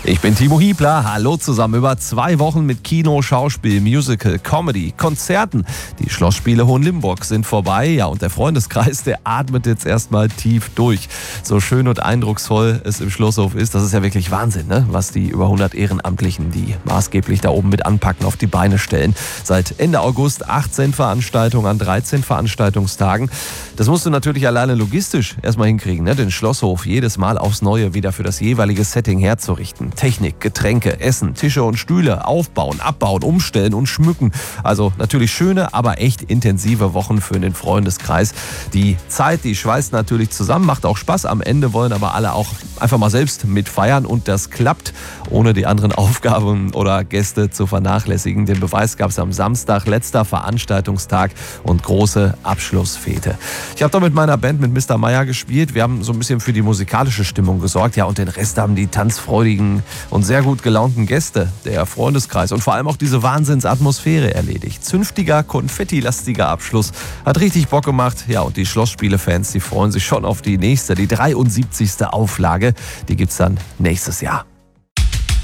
Ich bin Timo Hiebler. Hallo zusammen. Über 2 Wochen mit Kino, Schauspiel, Musical, Comedy, Konzerten. Die Schlossspiele Hohenlimburg sind vorbei. Ja, und der Freundeskreis, der atmet jetzt erstmal tief durch. So schön und eindrucksvoll es im Schlosshof ist, das ist ja wirklich Wahnsinn, ne? Was die über 100 Ehrenamtlichen, die maßgeblich da oben mit anpacken, auf die Beine stellen. Seit Ende August 18 Veranstaltungen an 13 Veranstaltungstagen. Das musst du natürlich alleine logistisch erstmal hinkriegen, ne? Den Schlosshof jedes Mal aufs Neue wieder für das jeweilige Setting herzurichten. Technik, Getränke, Essen, Tische und Stühle aufbauen, abbauen, umstellen und schmücken. Also natürlich schöne, aber echt intensive Wochen für den Freundeskreis. Die Zeit, die schweißt natürlich zusammen, macht auch Spaß. Am Ende wollen aber alle auch einfach mal selbst mitfeiern und das klappt, ohne die anderen Aufgaben oder Gäste zu vernachlässigen. Den Beweis gab es am Samstag, letzter Veranstaltungstag und große Abschlussfete. Ich habe da mit meiner Band, mit Mr. Meier gespielt. Wir haben so ein bisschen für die musikalische Stimmung gesorgt. Ja, und den Rest haben die tanzfreudigen und sehr gut gelaunten Gäste, der Freundeskreis und vor allem auch diese Wahnsinnsatmosphäre erledigt. Zünftiger, konfettilastiger Abschluss. Hat richtig Bock gemacht. Ja, und die Schlossspiele-Fans, die freuen sich schon auf die nächste, die 73. Auflage. Die gibt's dann nächstes Jahr.